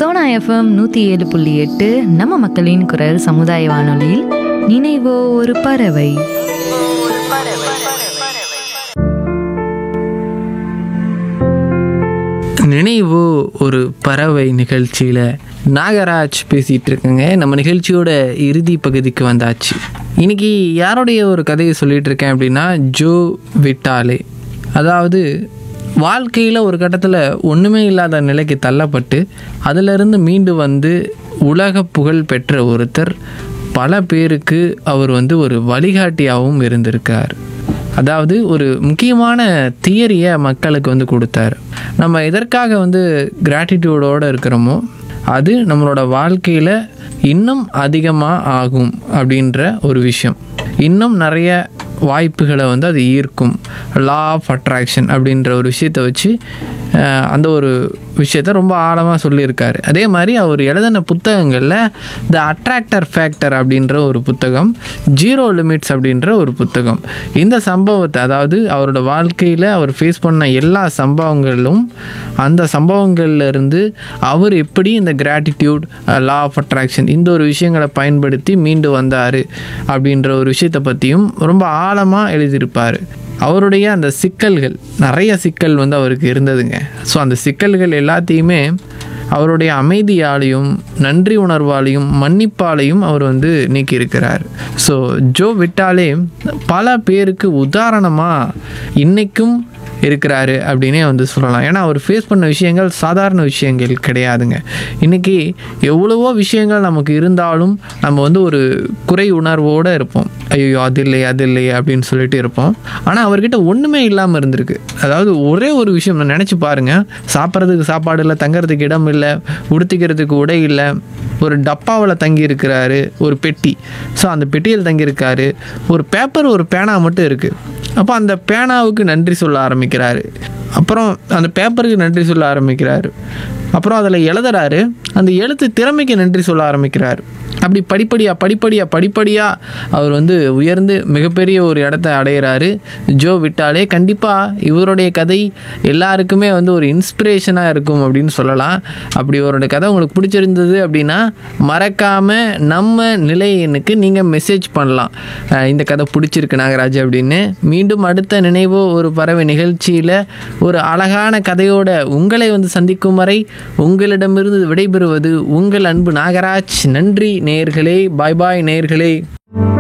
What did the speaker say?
Sona FM 107.8 நம்ம மக்களின் குரல் சமுதாய வானொலியில் நினைவோ ஒரு பறவை. நினைவு ஒரு பறவை நிகழ்ச்சியில் நாகராஜ் பேசிகிட்டு இருக்கேங்க. நம்ம நிகழ்ச்சியோட இறுதி பகுதிக்கு வந்தாச்சு. இன்னைக்கு யாருடைய ஒரு கதையை சொல்லிகிட்டு இருக்கேன் அப்படின்னா, ஜோ விட்டாலே. அதாவது வாழ்க்கையில் ஒரு கட்டத்தில் ஒன்றுமே இல்லாத நிலைக்கு தள்ளப்பட்டு அதிலிருந்து மீண்டு வந்து உலக புகழ் பெற்ற ஒருத்தர். பல பேருக்கு அவர் வந்து ஒரு வழிகாட்டியாகவும் இருந்திருக்கார். அதாவது ஒரு முக்கியமான தியரியை மக்களுக்கு வந்து கொடுத்தாரு. நம்ம எதற்காக வந்து கிராட்டிடியூடோடு இருக்கிறோமோ அது நம்மளோட வாழ்க்கையில் இன்னும் அதிகமாக ஆகும் அப்படின்ற ஒரு விஷயம். இன்னும் நிறைய வாய்ப்புகளை வந்து அது ஈர்க்கும். லா ஆஃப் அட்ராக்ஷன் அப்படின்ற ஒரு விஷயத்தை வச்சு அந்த ஒரு விஷயத்த ரொம்ப ஆழமாக சொல்லியிருக்காரு. அதே மாதிரி அவர் எழுதின புத்தகங்களில் த அட்ராக்டர் ஃபேக்டர் அப்படின்ற ஒரு புத்தகம், ஜீரோ லிமிட்ஸ் அப்படின்ற ஒரு புத்தகம். இந்த சம்பவத்தை, அதாவது அவரோட வாழ்க்கையில் அவர் ஃபேஸ் பண்ண எல்லா சம்பவங்களும், அந்த சம்பவங்கள்லேருந்து அவர் எப்படி இந்த கிராட்டிடியூட், லா ஆஃப் அட்ராக்ஷன் இந்த ஒரு விஷயங்களை பயன்படுத்தி மீண்டு வந்தார் அப்படின்ற ஒரு விஷயத்தை பற்றியும் ரொம்ப ஆழமாக எழுதியிருப்பார். அவருடைய அந்த சிக்கல்கள், நிறைய சிக்கல் வந்து அவருக்கு இருந்ததுங்க. ஸோ அந்த சிக்கல்கள் எல்லாத்தையுமே அவருடைய அமைதியாலையும் நன்றி உணர்வாலையும் மன்னிப்பாலையும் அவர் வந்து நீக்கியிருக்கிறார். ஸோ ஜோ விட்டாலே பல பேருக்கு உதாரணமாக இன்றைக்கும் இருக்கிறாரு அப்படின்னே வந்து சொல்லலாம். ஏன்னா அவர் ஃபேஸ் பண்ண விஷயங்கள் சாதாரண விஷயங்கள் கிடையாதுங்க. இன்றைக்கி எவ்வளவோ விஷயங்கள் நமக்கு இருந்தாலும் நம்ம வந்து ஒரு குறை உணர்வோடு இருப்போம். ஐயோ அது இல்லையே அப்படின்னு சொல்லிட்டு இருப்போம். ஆனால் அவர்கிட்ட ஒன்றுமே இல்லாமல் இருந்திருக்கு. அதாவது ஒரே ஒரு விஷயம் நினச்சி பாருங்கள். சாப்பிட்றதுக்கு சாப்பாடு இல்லை, தங்கிறதுக்கு இடம் இல்லை, உடுத்திக்கிறதுக்கு உடை இல்லை, ஒரு டப்பாவில் தங்கி இருக்கிறாரு, ஒரு பெட்டி. ஸோ அந்த பெட்டியில் தங்கியிருக்காரு. ஒரு பேப்பர், ஒரு பேனா மட்டும் இருக்குது. அப்போ அந்த பேனாவுக்கு நன்றி சொல்ல ஆரம்பிக்கிறாரு. அப்புறம் அந்த பேப்பருக்கு நன்றி சொல்ல ஆரம்பிக்கிறாரு. அப்புறம் அதில் எழுதுறாரு. அந்த எழுத்து திறமைக்கு நன்றி சொல்ல ஆரம்பிக்கிறார். அப்படி படிப்படியாக அவர் வந்து உயர்ந்து மிகப்பெரிய ஒரு இடத்த அடைகிறாரு ஜோ விட்டாலே. கண்டிப்பாக இவருடைய கதை எல்லாருக்குமே வந்து ஒரு இன்ஸ்பிரேஷனாக இருக்கும் அப்படின்னு சொல்லலாம். அப்படி இவருடைய கதை உங்களுக்கு பிடிச்சிருந்தது அப்படின்னா மறக்காமல் நம்ம நிலையனுக்கு நீங்கள் மெசேஜ் பண்ணலாம். இந்த கதை பிடிச்சிருக்கு நாகராஜ் அப்படின்னு. மீண்டும் அடுத்த நினைவோ ஒரு பறவை நிகழ்ச்சியில் ஒரு அழகான கதையோட உங்களை வந்து சந்திக்கும் வரை உங்களிடமிருந்து விடைபெறுவது உங்கள் அன்பு நாகராஜ். நன்றி நேயர்களே. பாய் பாய் நேயர்களே.